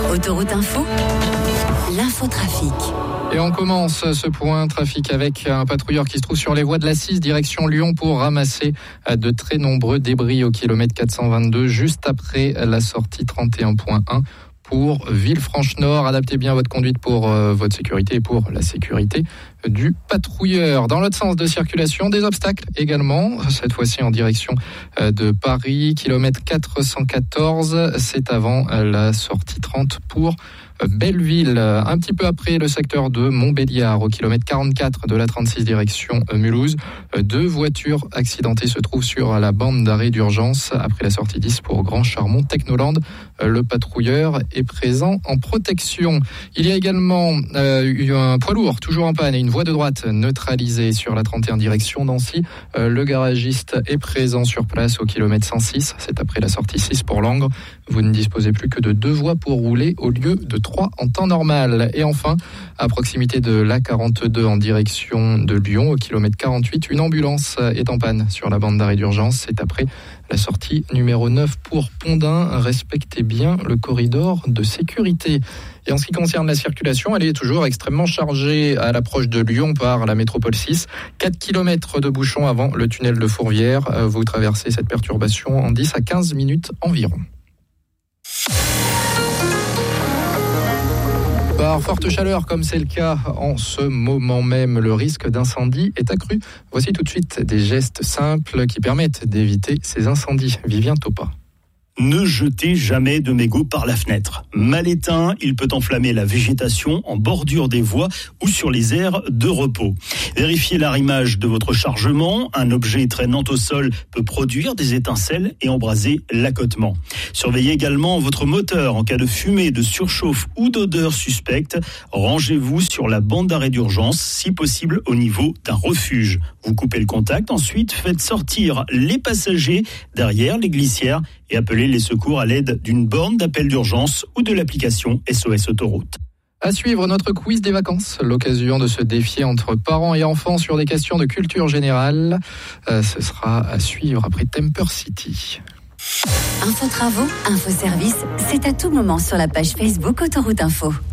Autoroute Info, l'infotrafic. Et on commence ce point trafic avec un patrouilleur qui se trouve sur les voies de la 6 direction Lyon pour ramasser de très nombreux débris au kilomètre 422 juste après la sortie 31.1 pour Villefranche-Nord. Adaptez bien votre conduite pour votre sécurité et pour la sécurité du patrouilleur. Dans l'autre sens de circulation, des obstacles également, cette fois-ci en direction de Paris, kilomètre 414, c'est avant la sortie 30 pour Belleville. Un petit peu après le secteur de Montbéliard, au kilomètre 44 de la 36 direction Mulhouse, 2 voitures accidentées se trouvent sur la bande d'arrêt d'urgence après la sortie 10 pour Grand Charmont Technoland. Le patrouilleur est présent en protection. Il y a également un poids lourd toujours en panne et une voie de droite neutralisée sur la 31 direction Nancy. Le garagiste est présent sur place au kilomètre 106. C'est après la sortie 6 pour Langres. Vous ne disposez plus que de 2 voies pour rouler au lieu de 3 en temps normal. Et enfin, à proximité de l'A42 en direction de Lyon, au kilomètre 48, une ambulance est en panne sur la bande d'arrêt d'urgence. C'est après la sortie numéro 9 pour Pondin. Respectez bien le corridor de sécurité. Et en ce qui concerne la circulation, elle est toujours extrêmement chargée à l'approche de Lyon par la métropole 6. 4 km de bouchons avant le tunnel de Fourvière. Vous traversez cette perturbation en 10 à 15 minutes environ. Par forte chaleur, comme c'est le cas en ce moment même, le risque d'incendie est accru. Voici tout de suite des gestes simples qui permettent d'éviter ces incendies. Vivien Topa. Ne jetez jamais de mégots par la fenêtre. Mal éteint, il peut enflammer la végétation en bordure des voies ou sur les aires de repos. Vérifiez l'arrimage de votre chargement. Un objet traînant au sol peut produire des étincelles et embraser l'accotement. Surveillez également votre moteur en cas de fumée, de surchauffe ou d'odeur suspecte. Rangez-vous sur la bande d'arrêt d'urgence, si possible au niveau d'un refuge. Vous coupez le contact, ensuite faites sortir les passagers derrière les glissières et appelez les secours à l'aide d'une borne d'appel d'urgence ou de l'application SOS Autoroute. À suivre notre quiz des vacances, l'occasion de se défier entre parents et enfants sur des questions de culture générale. Ce sera à suivre après Temper City. Info travaux, info service, c'est à tout moment sur la page Facebook Autoroute Info.